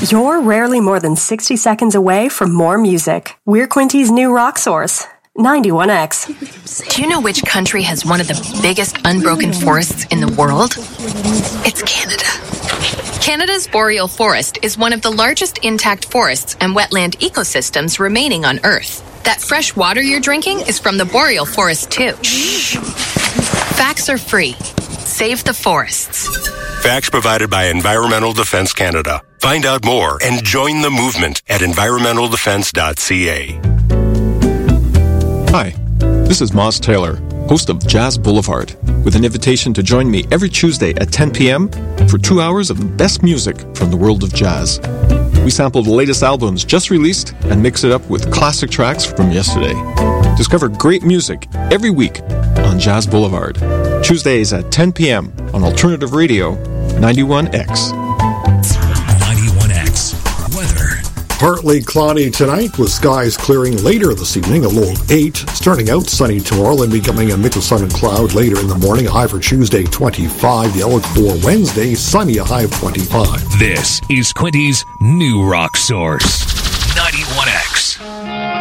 You're rarely more than 60 seconds away from more music. We're Quinty's new rock source, 91X. Do you know which country has one of the biggest unbroken forests in the world? It's Canada. Canada's boreal forest is one of the largest intact forests and wetland ecosystems remaining on Earth. That fresh water you're drinking is from the boreal forest too. Shh. Facts are free. Save the forests. Facts provided by Environmental Defence Canada. Find out more and join the movement at environmentaldefence.ca. Hi, this is Moz Taylor, host of Jazz Boulevard, with an invitation to join me every Tuesday at 10 p.m. for 2 hours of the best music from the world of jazz. We sample the latest albums just released and mix it up with classic tracks from yesterday. Discover great music every week on Jazz Boulevard. Tuesdays at 10 p.m. on Alternative Radio 91X. 91X. Weather. Partly cloudy tonight with skies clearing later this evening, a low of 8. Starting out sunny tomorrow, then becoming a mix of sun and cloud later in the morning. A high for Tuesday, 25. The outlook for Wednesday, sunny, a high of 25. This is Quinty's new rock source, 91X.